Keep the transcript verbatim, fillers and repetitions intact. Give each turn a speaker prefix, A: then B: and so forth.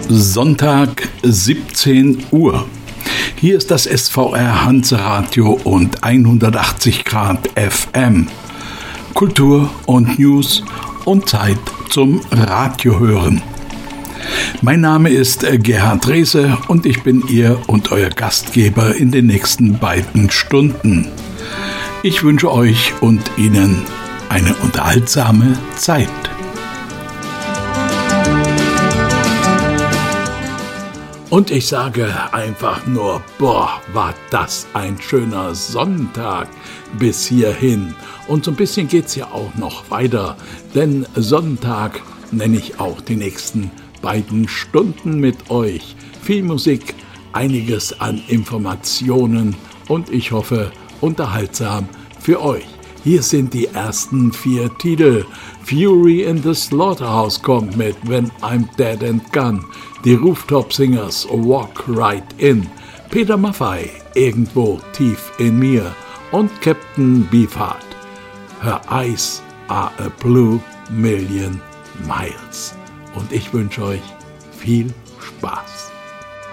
A: Sonntag, siebzehn Uhr. Hier ist das S V R Hanseradio und hundertachtzig Grad F M. Kultur und News und Zeit zum Radiohören. Mein Name ist Gerhard Drese und ich bin Ihr und Euer Gastgeber in den nächsten beiden Stunden. Ich wünsche euch und Ihnen eine unterhaltsame Zeit. Und ich sage einfach nur, boah, war das ein schöner Sonntag bis hierhin. Und so ein bisschen geht's ja auch noch weiter, denn Sonntag nenne ich auch die nächsten beiden Stunden mit euch. Viel Musik, einiges an Informationen und ich hoffe, unterhaltsam für euch. Hier sind die ersten vier Titel. Fury in the Slaughterhouse kommt mit When I'm Dead and Gone. Die Rooftop Singers Walk Right In. Peter Maffay, Irgendwo tief in mir. Und Captain Beefheart, Her Eyes Are a Blue Million Miles. Und ich wünsche euch viel Spaß.